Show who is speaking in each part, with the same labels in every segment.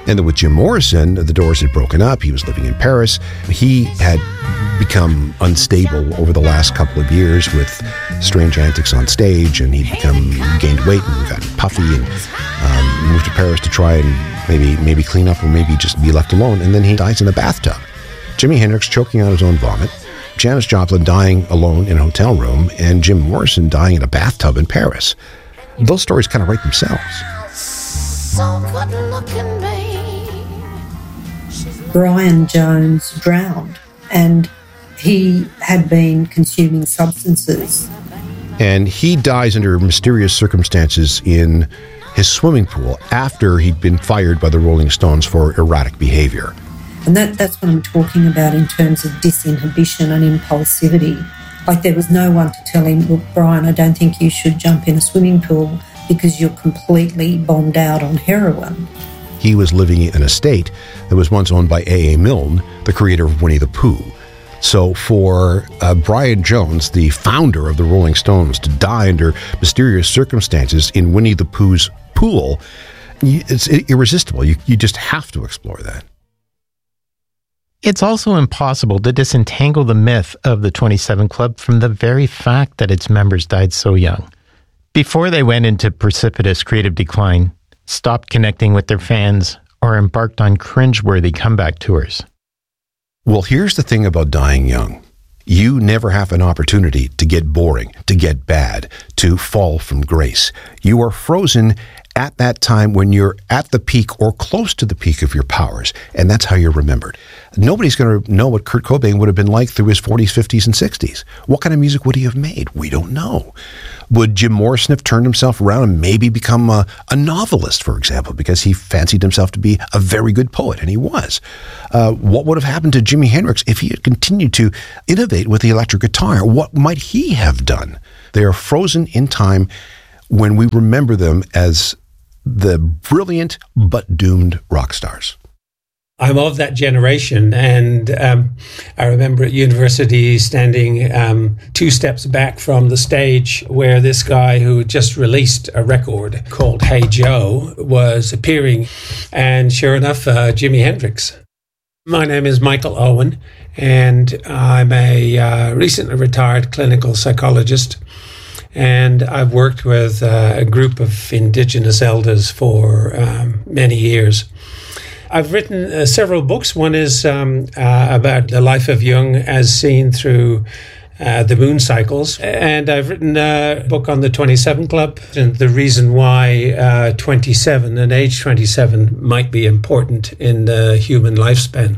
Speaker 1: And then with Jim Morrison, the Doors had broken up. He was living in Paris. He had become unstable over the last couple of years with strange antics on stage, and he'd gained weight and gotten puffy, and moved to Paris to try and maybe clean up or maybe just be left alone. And then he dies in a bathtub. Jimi Hendrix choking on his own vomit, Janis Joplin dying alone in a hotel room, and Jim Morrison dying in a bathtub in Paris. Those stories kind of write themselves.
Speaker 2: So good looking, babe.
Speaker 3: Brian Jones drowned, and he had been consuming substances.
Speaker 1: And he dies under mysterious circumstances in his swimming pool after he'd been fired by the Rolling Stones for erratic behavior.
Speaker 3: And that's what I'm talking about in terms of disinhibition and impulsivity. Like, there was no one to tell him, look, Brian, I don't think you should jump in a swimming pool because you're completely bombed out on heroin.
Speaker 1: He was living in a state that was once owned by A.A. Milne, the creator of Winnie the Pooh. So for Brian Jones, the founder of the Rolling Stones, to die under mysterious circumstances in Winnie the Pooh's pool, it's irresistible. You just have to explore that.
Speaker 4: It's also impossible to disentangle the myth of the 27 Club from the very fact that its members died so young. Before they went into precipitous creative decline, stopped connecting with their fans, or embarked on cringeworthy comeback tours.
Speaker 1: Well, here's the thing about dying young. You never have an opportunity to get boring, to get bad, to fall from grace. You are frozen at that time when you're at the peak or close to the peak of your powers, and that's how you're remembered. Nobody's going to know what Kurt Cobain would have been like through his 40s, 50s, and 60s. What kind of music would he have made? We don't know. Would Jim Morrison have turned himself around and maybe become a novelist, for example, because he fancied himself to be a very good poet, and he was? What would have happened to Jimi Hendrix if he had continued to innovate with the electric guitar? What might he have done? They are frozen in time when we remember them as the brilliant but doomed rock stars.
Speaker 5: I'm of that generation, and I remember at university standing 2 steps back from the stage where this guy who had just released a record called Hey Joe was appearing, and sure enough, Jimi Hendrix. My name is Michael Owen, and I'm a recently retired clinical psychologist, and I've worked with a group of Indigenous elders for many years. I've written several books. One is about the life of Jung as seen through the moon cycles. And I've written a book on the 27 Club and the reason why 27 and age 27 might be important in the human lifespan.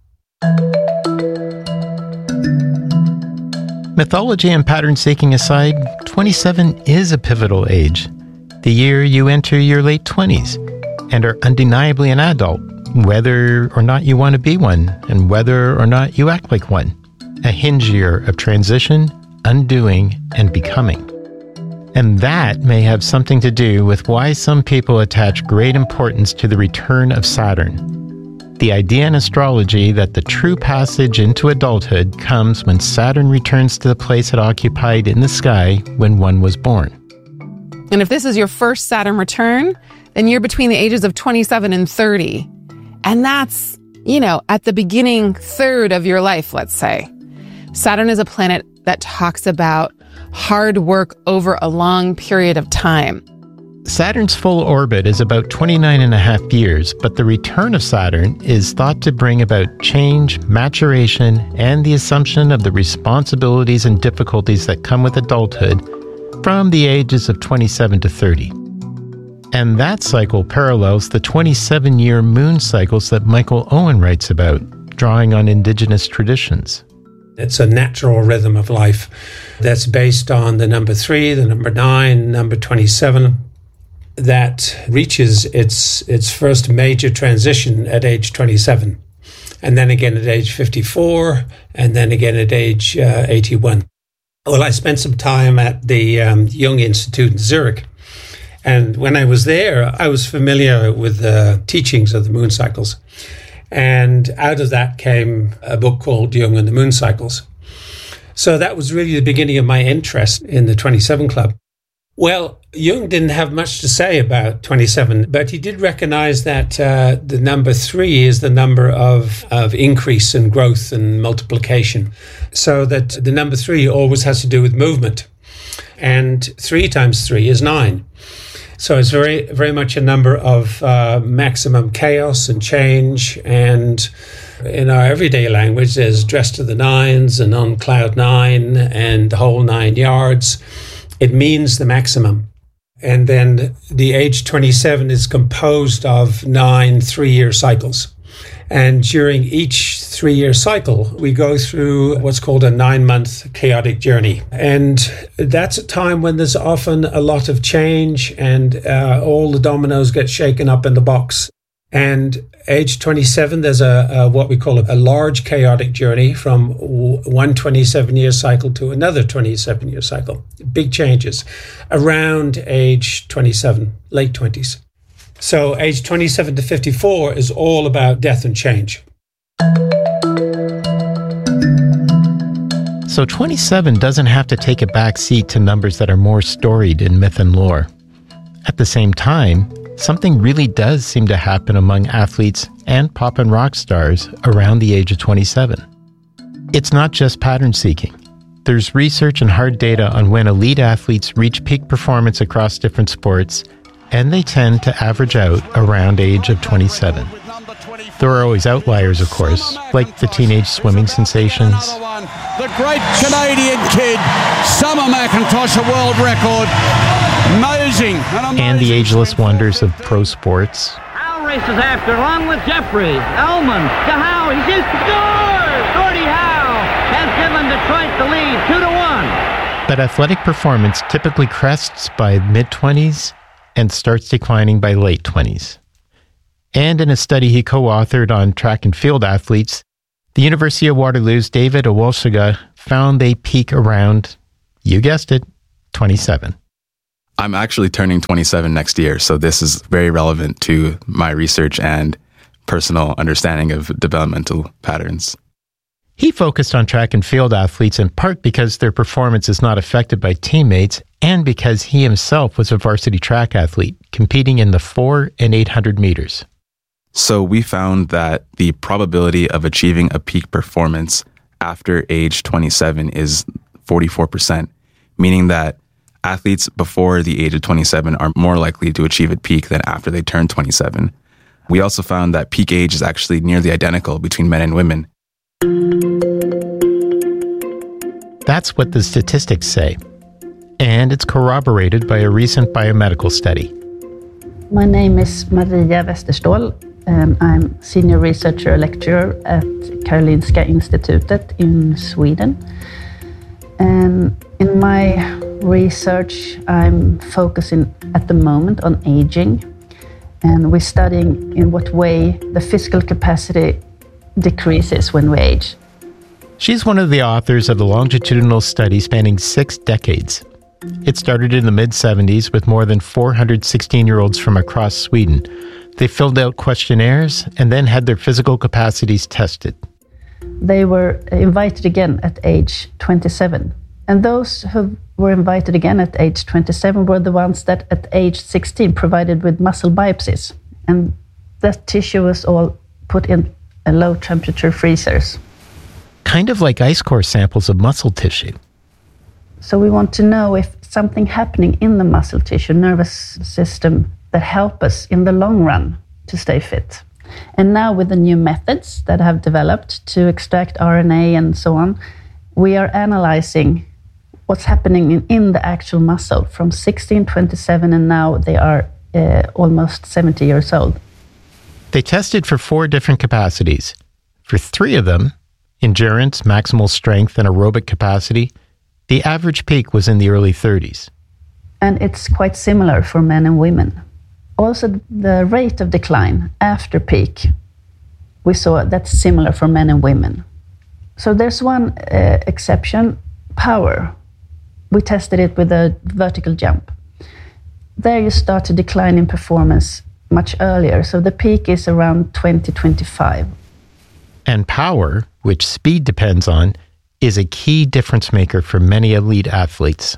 Speaker 4: Mythology and pattern seeking aside, 27 is a pivotal age. The year you enter your late 20s and are undeniably an adult, whether or not you want to be one, and whether or not you act like one. A hinge year of transition, undoing, and becoming. And that may have something to do with why some people attach great importance to the return of Saturn. The idea in astrology that the true passage into adulthood comes when Saturn returns to the place it occupied in the sky when one was born.
Speaker 6: And if this is your first Saturn return, then you're between the ages of 27 and 30. And that's, at the beginning third of your life, let's say. Saturn is a planet that talks about hard work over a long period of time.
Speaker 4: Saturn's full orbit is about 29 and a half years, but the return of Saturn is thought to bring about change, maturation, and the assumption of the responsibilities and difficulties that come with adulthood from the ages of 27 to 30. And that cycle parallels the 27-year moon cycles that Michael Owen writes about, drawing on Indigenous traditions.
Speaker 5: It's a natural rhythm of life that's based on the number 3, the number 9, number 27, that reaches its first major transition at age 27, and then again at age 54, and then again at age 81. Well, I spent some time at the Jung Institute in Zurich. And when I was there, I was familiar with the teachings of the moon cycles. And out of that came a book called Jung and the Moon Cycles. So that was really the beginning of my interest in the 27 Club. Well, Jung didn't have much to say about 27, but he did recognize that the number 3 is the number of increase and growth and multiplication. So that the number 3 always has to do with movement. And 3 times 3 is 9. So it's very, very much a number of maximum chaos and change. And in our everyday language, there's dressed to the nines and on cloud 9 and the whole 9 yards. It means the maximum. And then the age 27 is composed of 9 3-year cycles. And during each 3-year cycle, we go through what's called a 9-month chaotic journey. And that's a time when there's often a lot of change and all the dominoes get shaken up in the box. And age 27, there's a what we call a large chaotic journey from one 27-year cycle to another 27-year cycle. Big changes around age 27, late 20s. So age 27 to 54 is all about death and change.
Speaker 4: So 27 doesn't have to take a back seat to numbers that are more storied in myth and lore. At the same time, something really does seem to happen among athletes and pop and rock stars around the age of 27. It's not just pattern seeking. There's research and hard data on when elite athletes reach peak performance across different sports, and they tend to average out around age of 27. There are always outliers, of course, like the teenage swimming sensations.
Speaker 7: The great Canadian kid, Summer McIntosh, a world record. Amazing.
Speaker 4: And the ageless wonders of pro sports.
Speaker 8: Howe races after, along with Jeffries, Elman, to Howe. He's just scored! Gordie Howe has given Detroit the lead, 2-1.
Speaker 4: But athletic performance typically crests by mid-20s and starts declining by late 20s. And in a study he co-authored on track and field athletes, the University of Waterloo's David Owolsega found they peak around, you guessed it, 27.
Speaker 9: I'm actually turning 27 next year, so this is very relevant to my research and personal understanding of developmental patterns.
Speaker 4: He focused on track and field athletes in part because their performance is not affected by teammates and because he himself was a varsity track athlete, competing in the 4 and 800 meters.
Speaker 9: So we found that the probability of achieving a peak performance after age 27 is 44%, meaning that athletes before the age of 27 are more likely to achieve at peak than after they turn 27. We also found that peak age is actually nearly identical between men and women.
Speaker 4: That's what the statistics say. And it's corroborated by a recent biomedical study.
Speaker 10: My name is Maria Westerståhl, and I'm senior researcher lecturer at Karolinska Institutet in Sweden. And in my research, I'm focusing at the moment on aging, and we're studying in what way the physical capacity decreases when we age.
Speaker 4: She's one of the authors of the longitudinal study spanning 6 decades. It started in the mid-70s with more than 400 16-year-olds from across Sweden. They filled out questionnaires and then had their physical capacities tested.
Speaker 10: They were invited again at age 27. And those who were invited again at age 27 were the ones that at age 16 provided with muscle biopsies. And that tissue was all put in low temperature freezers.
Speaker 4: Kind of like ice core samples of muscle tissue.
Speaker 10: So we want to know if something happening in the muscle tissue, nervous system, that help us in the long run to stay fit. And now with the new methods that have developed to extract RNA and so on, we are analyzing what's happening in the actual muscle from 16, 27, and now they are almost 70 years old.
Speaker 4: They tested for 4 different capacities. For 3 of them, endurance, maximal strength, and aerobic capacity, the average peak was in the early 30s.
Speaker 10: And it's quite similar for men and women. Also, the rate of decline after peak, we saw that's similar for men and women. So there's one exception, power. We tested it with a vertical jump. There you start to decline in performance much earlier, so the peak is around 2025.
Speaker 4: And power, which speed depends on, is a key difference maker for many elite athletes.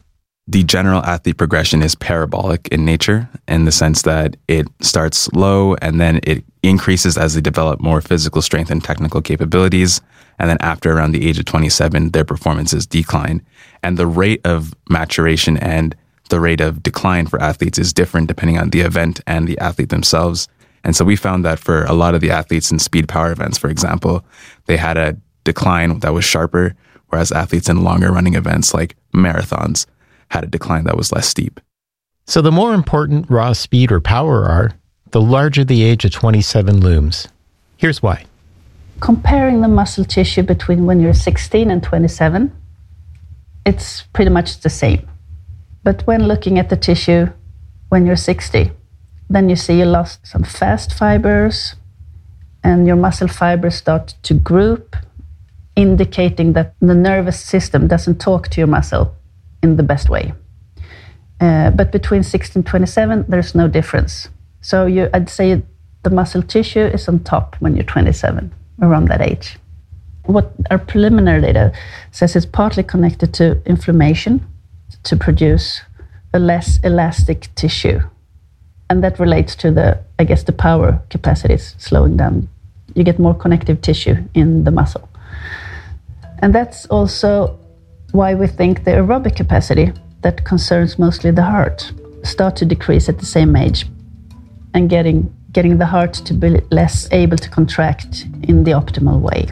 Speaker 9: the general athlete progression is parabolic in nature, in the sense that it starts low and then it increases as they develop more physical strength and technical capabilities. And then after around the age of 27, their performances decline. And the rate of maturation and the rate of decline for athletes is different depending on the event and the athlete themselves. And so we found that for a lot of the athletes in speed power events, for example, they had a decline that was sharper, whereas athletes in longer running events like marathons had a decline that was less steep.
Speaker 4: So the more important raw speed or power are, the larger the age of 27 looms. Here's why.
Speaker 10: Comparing the muscle tissue between when you're 16 and 27, it's pretty much the same. But when looking at the tissue when you're 60, then you see you lost some fast fibers and your muscle fibers start to group, indicating that the nervous system doesn't talk to your muscle in the best way. But between 16 and 27, there's no difference. So I'd say the muscle tissue is on top when you're 27, around that age. What our preliminary data says is partly connected to inflammation to produce a less elastic tissue. And that relates to the power capacities slowing down. You get more connective tissue in the muscle. And that's also why we think the aerobic capacity that concerns mostly the heart start to decrease at the same age, and getting the heart to be less able to contract in the optimal way.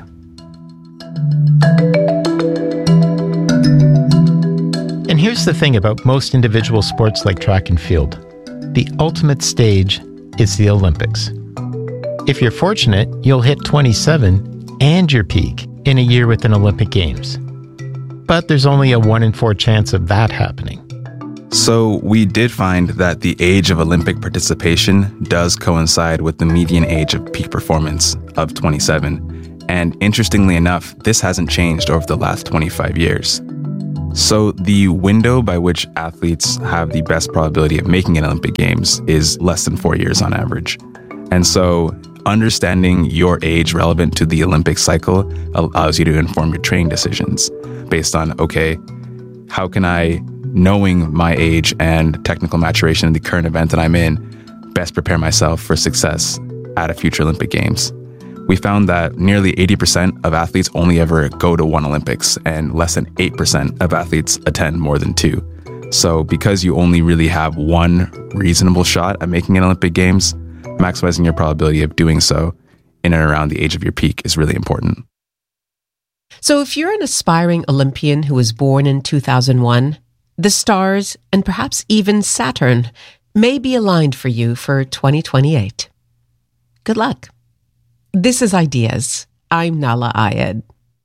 Speaker 4: And here's the thing about most individual sports like track and field. The ultimate stage is the Olympics. If you're fortunate, you'll hit 27 and your peak in a year with an Olympic Games. But there's only a 1 in 4 chance of that happening.
Speaker 9: So we did find that the age of Olympic participation does coincide with the median age of peak performance of 27. And interestingly enough, this hasn't changed over the last 25 years. So the window by which athletes have the best probability of making an Olympic Games is less than 4 years on average. And so understanding your age relevant to the Olympic cycle allows you to inform your training decisions based on, okay, how can I, knowing my age and technical maturation in the current event that I'm in, best prepare myself for success at a future Olympic Games? We found that nearly 80% of athletes only ever go to one Olympics, and less than 8% of athletes attend more than 2. So because you only really have one reasonable shot at making an Olympic Games, maximizing your probability of doing so in and around the age of your peak is really important.
Speaker 11: So if you're an aspiring Olympian who was born in 2001, the stars, and perhaps even Saturn, may be aligned for you for 2028. Good luck. This is Ideas. I'm Nahlah Ayed.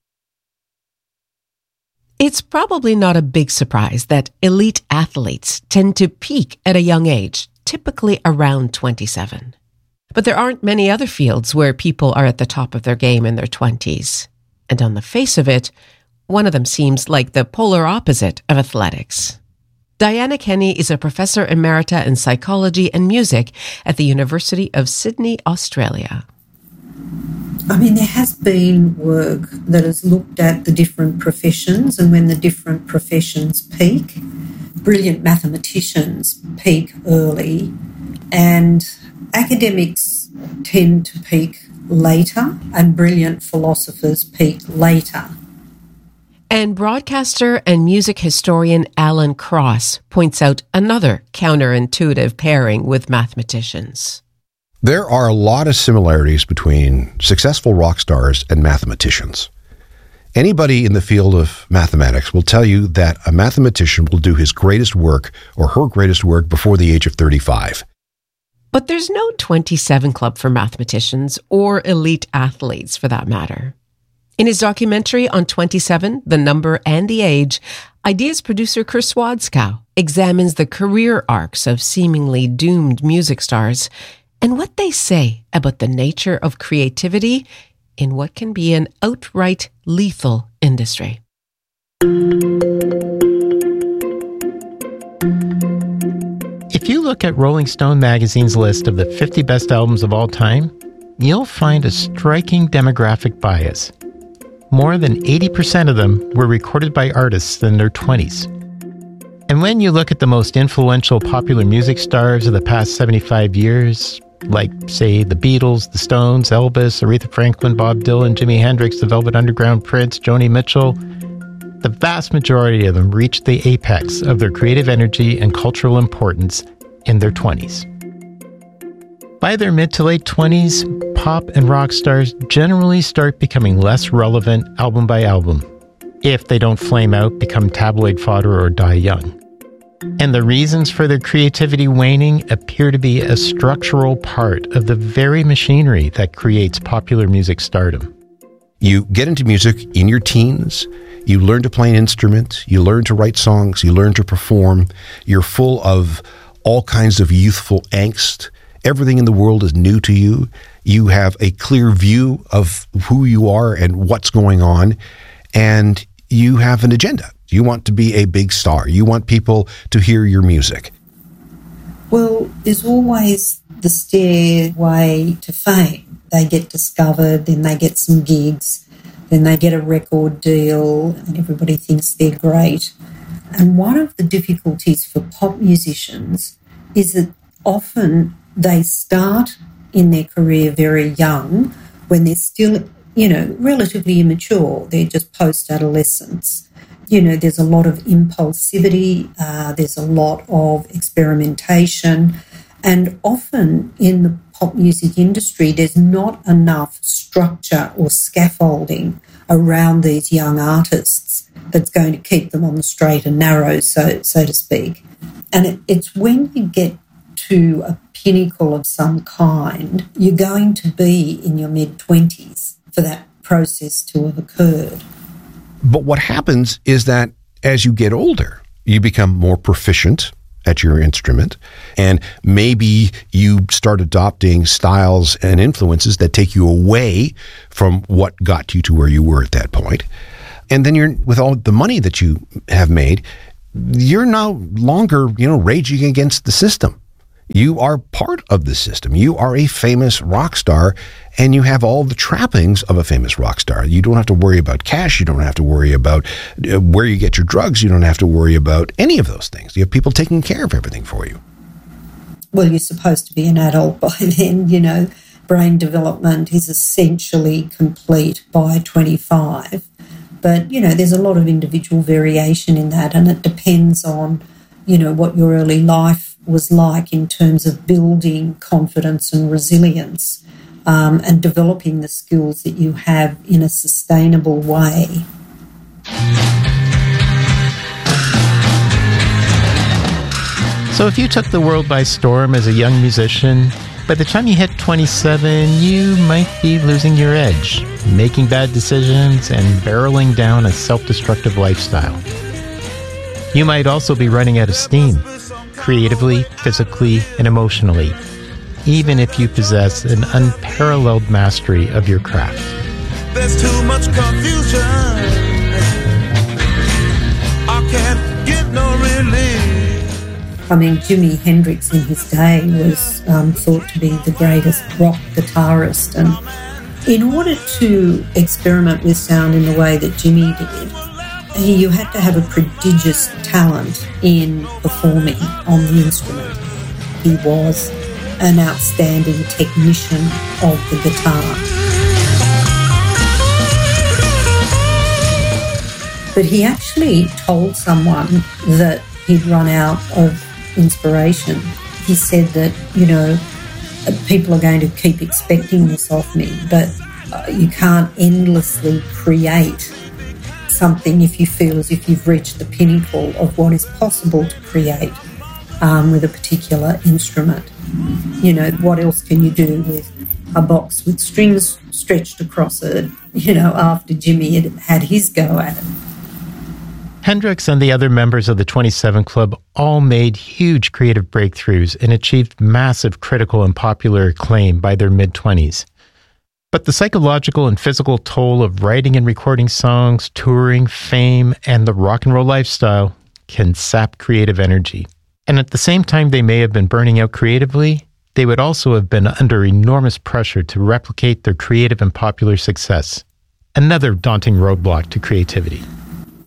Speaker 11: It's probably not a big surprise that elite athletes tend to peak at a young age, typically around 27. But there aren't many other fields where people are at the top of their game in their 20s. And on the face of it, one of them seems like the polar opposite of athletics. Diana Kenny is a professor emerita in psychology and music at the University of Sydney, Australia.
Speaker 3: I mean, there has been work that has looked at the different professions and when the different professions peak. Brilliant mathematicians peak early and academics tend to peak later and brilliant philosophers peak later.
Speaker 11: And broadcaster and music historian Alan Cross points out another counterintuitive pairing with mathematicians.
Speaker 1: There are a lot of similarities between successful rock stars and mathematicians. Anybody in the field of mathematics will tell you that a mathematician will do his greatest work or her greatest work before the age of 35.
Speaker 11: But there's no 27 club for mathematicians or elite athletes for that matter. In his documentary on 27, The Number and the Age, Ideas producer Kurt Swadskow examines the career arcs of seemingly doomed music stars and what they say about the nature of creativity in what can be an outright lethal industry.
Speaker 4: If you look at Rolling Stone magazine's list of the 50 best albums of all time, you'll find a striking demographic bias. More than 80% of them were recorded by artists in their 20s. And when you look at the most influential popular music stars of the past 75 years, like, say, the Beatles, the Stones, Elvis, Aretha Franklin, Bob Dylan, Jimi Hendrix, the Velvet Underground, Prince, Joni Mitchell, the vast majority of them reached the apex of their creative energy and cultural importance in their 20s. By their mid to late 20s, pop and rock stars generally start becoming less relevant album by album, if they don't flame out, become tabloid fodder, or die young. And the reasons for their creativity waning appear to be a structural part of the very machinery that creates popular music stardom.
Speaker 1: You get into music in your teens, you learn to play an instrument, you learn to write songs, you learn to perform, you're full of all kinds of youthful angst. Everything in the world is new to you. You have a clear view of who you are and what's going on, and you have an agenda. You want to be a big star. You want people to hear your music.
Speaker 3: Well, there's always the stairway to fame. They get discovered, then they get some gigs, then they get a record deal, and everybody thinks they're great. And one of the difficulties for pop musicians is that often they start in their career very young, when they're still, relatively immature. They're just post-adolescence. There's a lot of impulsivity, there's a lot of experimentation, and often in the pop music industry, there's not enough structure or scaffolding around these young artists that's going to keep them on the straight and narrow, so to speak. And it's when you get to a pinnacle of some kind, you're going to be in your mid-20s for that process to have occurred.
Speaker 1: But what happens is that as you get older, you become more proficient at your instrument, and maybe you start adopting styles and influences that take you away from what got you to where you were at that point. And then with all the money that you have made, you're no longer, raging against the system. You are part of the system. You are a famous rock star, and you have all the trappings of a famous rock star. You don't have to worry about cash. You don't have to worry about where you get your drugs. You don't have to worry about any of those things. You have people taking care of everything for you.
Speaker 3: Well, you're supposed to be an adult by then, brain development is essentially complete by 25. But, there's a lot of individual variation in that, and it depends on, what your early life was like in terms of building confidence and resilience, and developing the skills that you have in a sustainable way.
Speaker 4: So if you took the world by storm as a young musician, by the time you hit 27, you might be losing your edge, making bad decisions, and barreling down a self-destructive lifestyle. You might also be running out of steam, creatively, physically, and emotionally, even if you possess an unparalleled mastery of your craft.
Speaker 12: There's too much confusion. I can't get no relief.
Speaker 3: I mean, Jimi Hendrix in his day was thought to be the greatest rock guitarist, and in order to experiment with sound in the way that Jimi did, you had to have a prodigious talent in performing on the instrument. He was an outstanding technician of the guitar. But he actually told someone that he'd run out of inspiration. He said that, people are going to keep expecting this of me, but you can't endlessly create something if you feel as if you've reached the pinnacle of what is possible to create with a particular instrument. What else can you do with a box with strings stretched across it, after Jimi had his go at it?
Speaker 4: Hendrix and the other members of the 27 Club all made huge creative breakthroughs and achieved massive critical and popular acclaim by their mid-20s. But the psychological and physical toll of writing and recording songs, touring, fame, and the rock and roll lifestyle can sap creative energy. And at the same time they may have been burning out creatively, they would also have been under enormous pressure to replicate their creative and popular success. Another daunting roadblock to creativity.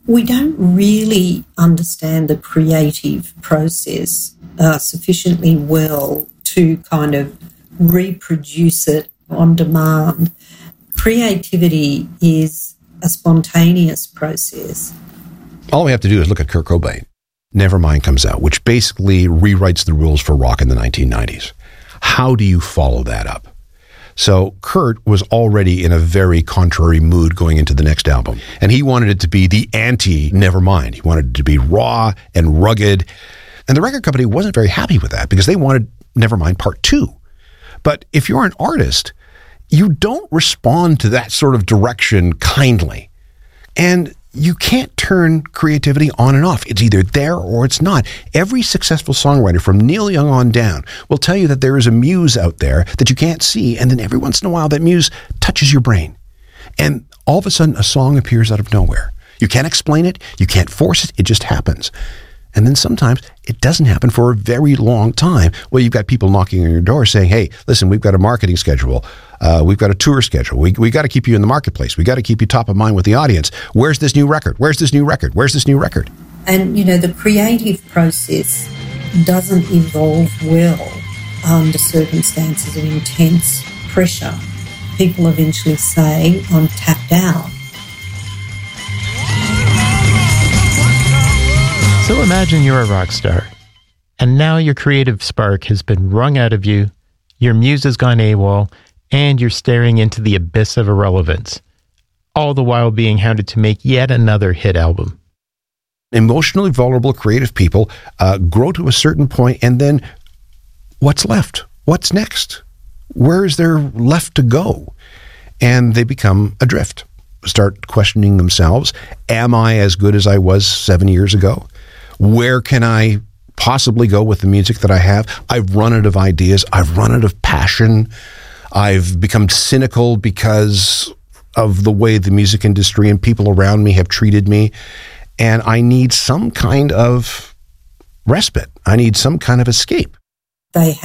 Speaker 3: We don't really understand the creative process sufficiently well to kind of reproduce it on demand. Creativity is a spontaneous process.
Speaker 1: All we have to do is look at Kurt Cobain. Nevermind comes out, which basically rewrites the rules for rock in the 1990s. How do you follow that up? So Kurt was already in a very contrary mood going into the next album. And he wanted it to be the anti-Nevermind. He wanted it to be raw and rugged. And the record company wasn't very happy with that because they wanted Nevermind Part 2. But if you're an artist, you don't respond to that sort of direction kindly. And you can't turn creativity on and off. It's either there or it's not. Every successful songwriter from Neil Young on down will tell you that there is a muse out there that you can't see, and then every once in a while that muse touches your brain. And all of a sudden a song appears out of nowhere. You can't explain it, you can't force it, it just happens. And then sometimes it doesn't happen for a very long time. Well, you've got people knocking on your door saying, hey, listen, we've got a marketing schedule. We've got a tour schedule. We got to keep you in the marketplace. We got to keep you top of mind with the audience. Where's this new record? Where's this new record? Where's this new record?
Speaker 3: And, the creative process doesn't evolve well under circumstances of intense pressure. People eventually say, I'm tapped out.
Speaker 4: So imagine you're a rock star, and now your creative spark has been wrung out of you, your muse has gone AWOL, and you're staring into the abyss of irrelevance, all the while being hounded to make yet another hit album.
Speaker 1: Emotionally vulnerable creative people grow to a certain point, and then what's left? What's next? Where is there left to go? And they become adrift, start questioning themselves. Am I as good as I was 7 years ago? Where can I possibly go with the music that I have? I've run out of ideas. I've run out of passion. I've become cynical because of the way the music industry and people around me have treated me. And I need some kind of respite. I need some kind of escape.
Speaker 3: They